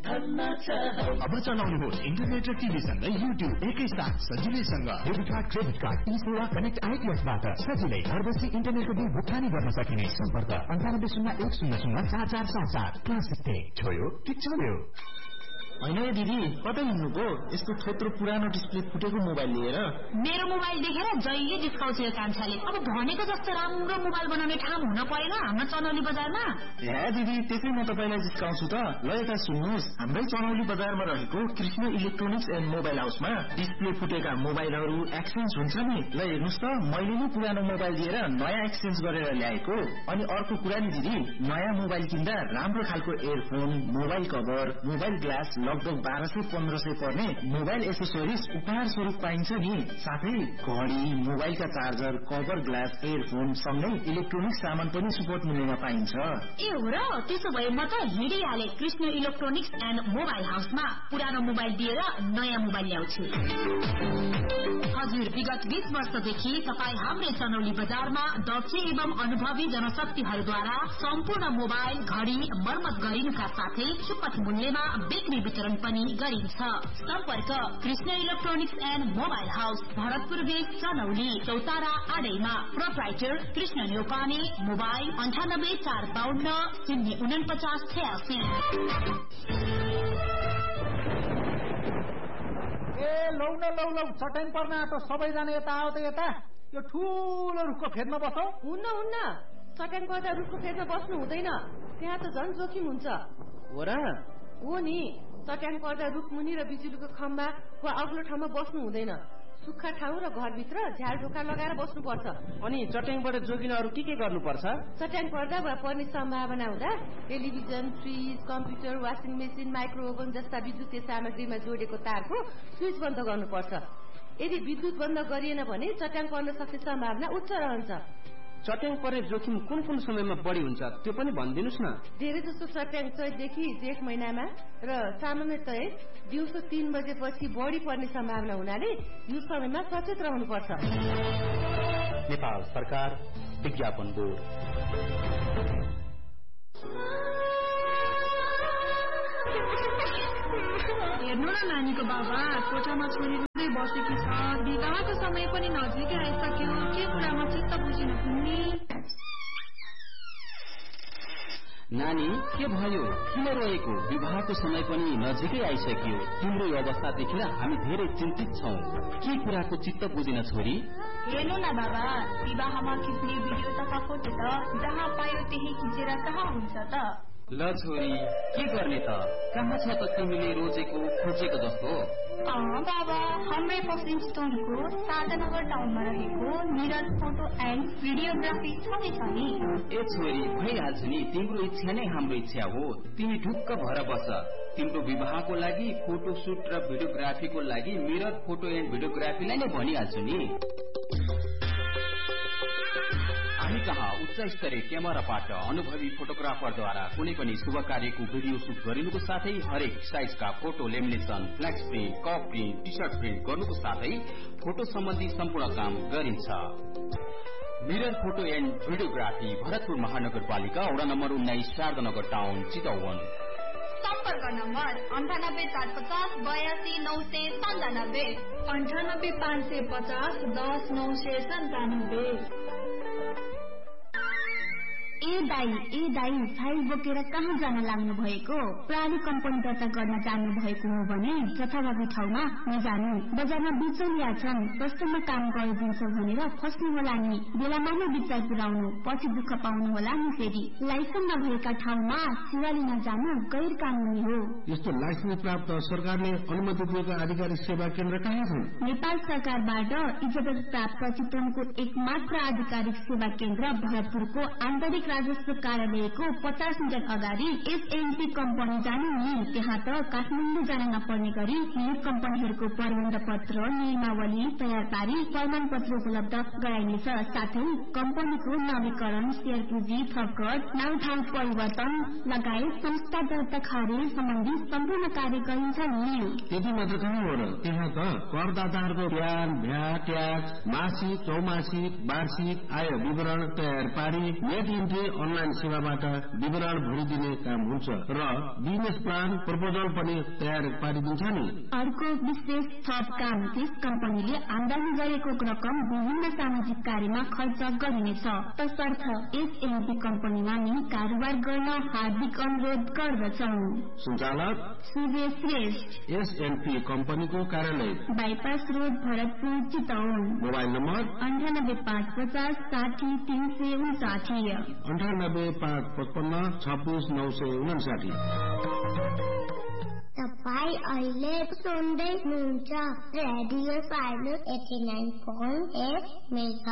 अब चलाउनुहोस् इन्टरनेट र टिभीसँग युट्युब एकैसाथ सजिलैसँग। Debit card, credit card, e-Sewa connect आइडिएसबाट सजिलै घर बसी इन्टरनेटको बिल भुक्तानी गर्न सकिने। सम्पर्क 9801004477। क्लासिक टेक छोयो कि चल्यो। होइन दिदी, कतै हिँड्नुभयो? यस्तो थोत्रो पुरानो डिस्प्ले फुटेको मोबाइल लिएर? मेरो मोबाइल देखेर जहिले जिस्काउँछ कान्छाले। अब भनेको जस्तो राम्रो मोबाइल बनाउने ठाउँ हुन पर्यो हाम्रो चनौली बजारमा। हे दिदी, त्यसै म तपाईलाई जिस्काउँछु त। ल यता सुन्नुहोस्, हाम्रै चनौली बजारमा रहेको कृष्ण इलेक्ट्रोनिक्स एन्ड मोबाइल हाउसमा डिस्प्ले फुटेका मोबाइलहरू एक्सचेन्ज हुन्छ नि। ल हेर्नुहोस् त, मैले नै पुरानो मोबाइल दिएर नयाँ एक्सचेन्ज गरेर ल्याएको। अनि अर्को कुरा नि दिदी, नयाँ मोबाइल किन्दा राम्रो खालको earphone, mobile cover, mobile glass लगभग 1200-1500 पर्ने मोबाइल एसेसरिज उपहार स्वरूप पाइन्छ नि। साथै घडी, मोबाइलका चार्जर, कभर ग्लास, एयरफोन सँगै इलेक्ट्रोनिक सामान पनि सुपथ मूल्यमा पाइन्छ। ए हो र? त्यसो भए म त हिँडिहाले कृष्ण इलेक्ट्रोनिक्स एन्ड मोबाइल हाउसमा पुरानो मोबाइल दिएर नयाँ मोबाइल ल्याउँछु। हजुर, विगत 20 वर्षदेखि तपाईँ हाम्रै चनौली बजारमा दक्ष एवं अनुभवी जनशक्तिहरूद्वारा सम्पूर्ण मोबाइल, घडी मर्मत गरिनुका साथै सुपथ मूल्यमा बिक्री वितरण पनि गरिन्छ। सम्पर्क Krishna electronics and mobile house, Bharatpur base, Chanauli, Chautara आडैमा। Proprietor Krishna Neupane. Mobile 9845 04986। ए लौ न लौ लौ, चट्याङ पर्न आँटो। सबैजना यता आओ त यता। यो ठुलो रुखको फेदमा बसौ। हुन्न हुन्न, चट्याङ पर्दा रुखको फेदमा बस्नु हुँदैन, त्यहाँ त झन् जोखिम हुन्छ। हो र? हो नि, चट्याङ पर्दा रुखमुनि र बिजुलीको खम्बा वा अग्लो ठाउँमा बस्नु हुँदैन। सुक्खा ठाउँ र घरभित्र झ्यालढोका लगाएर बस्नुपर्छ। अनि चट्याङबाट जोगिन अरू के गर्नुपर्छ? चट्याङ पर्दा वा पर्ने सम्भावना हुँदा television, fridge, computer, washing machine, micro oven जस्ता विद्युतीय सामग्रीमा जोडेको तारको स्विच बन्द गर्नुपर्छ। यदि विद्युत बन्द गरिएन भने चट्याङ पर्न सक्ने सम्भावना उच्च रहन्छ। चट्याङ पर्ने जोखिम कुन कुन समयमा बढी हुन्छ त्यो पनि भनिदिनुस् न। धेरै जसो चट्याङ चैतदेखि जेठ महिनामा र सामान्यतः दिउँसो 3 बजेपछि बढी पर्ने सम्भावना हुनाले यो समयमा सचेत रहनुपर्छ। नेपाल सरकार विज्ञापन बोर्ड। हेर्नु न नानीको बाबा, कोठामा छोरी रुँदै बसेकी छ। विवाहको समय पनि नजिकै आइसक्यो। के कुरामा चित्त बुझिन पुग्ने? नानी, के भयो? किन रोएको? विवाहको समय पनि नजिकै आइसक्यो। तिम्रो यो अवस्था देखेर हामी धेरै चिन्तित छौं। के कुराको चित्त बुझिन छोरी? हेर्नु न बाबा, विवाहमा खिच्ने भिडियो तथा फोटो त जहाँ पायो त्यही खिचेर कहाँ हुन्छ त? ल छोरी, के गर्ने त? कहाँ छ त तिमीले रोजेको खोजेको जस्तो? बाबा, हाम्रै पश्चिम स्टोरको साधनगर टाउनमा रहेको मिरर फोटो एन्ड भिडियोग्राफी छ नि। ए छोरी, भइहाल्छ नि। तिम्रो इच्छा नै हाम्रो इच्छा हो। तिमी ढुक्क भएर बस। तिम्रो विवाहको लागि फोटो सुट र भिडियोग्राफीको लागि मिरर फोटो एन्ड भिडियोग्राफीलाई नै भनिहाल्छु नि। हामी कहाँ उच्च स्तरीय क्यामेराबाट अनुभवी फोटोग्राफरद्वारा कुनै पनि शुभ कार्यको भिडियो सुट गरिनुको साथै हरेक साइजका photo lamination, फ्ल्याक्स print, cup print, T short print गर्नुको साथै फोटो सम्बन्धी सम्पूर्ण काम गरिन्छ। Mirror photo and videography, Bharatpur महानगरपालिका, वडा नम्बर 19, शारदानगर टाउन, चितवन। सम्पर्क नम्बर 9845 82 997, 98 550 10 997। ए दाई, फाइल बोकेर कहाँ जान लाग्नु भएको? प्राणी कम्पनी दर्ता गर्न जानु भएको हो भने जथाभावी ठाउँमा नजानु। बजारमा बिचौलिया छन्, प्रश्नमा काम गरिदिन्छ भनेर फस्नु होला नि। बेलामा नै विचार पुर्याउनु, पछि दुःख पाउनु होला नि फेरि। लाइसेन्स नभएका ठाउँमा सेवा लिन जानु गैर कानूनी हो। यस्तो लाइसेन्स प्राप्त सरकारले अनुमति दिएका आधिकारिक सेवा केन्द्र कहाँ छन्? नेपाल सरकारबाट इजाजत प्राप्त चितवनको एकमात्र आधिकारिक सेवा केन्द्र भरतपुरको आन्तरिक राजस्व कार्यालयको 50 मिटर अगाडि एसएनपी कम्पनी जानु नि। त्यहाँ त काठमाडौँ जान नपर्ने गरी यी कम्पनीहरूको प्रबन्ध पत्र, नियमावली तयार पारी प्रमाण पत्र उपलब्ध गराइनेछ। साथै कम्पनीको नवीकरण, शेयर पुँजी, थपघट, नाउँ ठाउँ परिवर्तन लगायत संस्था दर्ता खारेज सम्बन्धी सम्पूर्ण कार्य गरिन्छ नि। त्यति मात्र कहाँ हो र? त्यहाँ त करदाताहरूको प्यान, भ्याट, ट्याक्स, मासिक, चौमासिक, वार्षिक आय विवरण तयार पारी नेट इन्ट्री अनलाइन सेवाबाट विवरण भरिदिने काम हुन्छ र बिजनेस प्लान प्रपोजल पनि तयार पारिदिन्छ नि। अर्को विशेष थप काम त्यस कम्पनीले आमदानी गरेको रकम विभिन्न सामाजिक कार्यमा खर्च गरिनेछ। तसर्थ एसएनपी कम्पनीमा नि कारोबार गर्न हार्दिक अनुरोध गर्दछौं। सञ्चालक सूर्य श्रेष्ठ, एसएनपी कम्पनीको कार्यालय bypass road, Bharatpur, Chitwan. Mobile number 9855 60 359 9855566959। तपाईँ अहिले सुन्दै हुनुहुन्छ रेडियो साइलेन्ट 89.8 मेगा